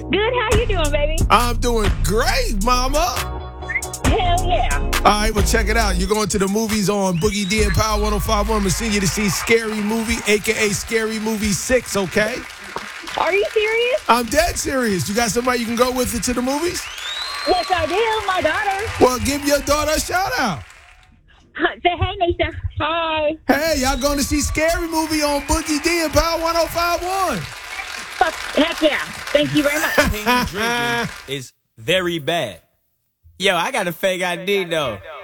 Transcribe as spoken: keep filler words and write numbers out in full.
Good. How you doing, baby? I'm doing great, mama. Hell yeah. All right, well, check it out. You're going to the movies on Boogie D and Power one oh five one. I'm going to send you to see Scary Movie, a k a. Scary Movie six, okay? Are you serious? I'm dead serious. You got somebody you can go with it to the movies? Yes, I do. My daughter. Well, give your daughter a shout-out. Say hey, Nisha. Hi. Hey, y'all going to see Scary Movie on Boogie D and Power one oh five one. Fuck, heck yeah. Thank you very much. Drinking is very bad. Yo, I got a fake I D though.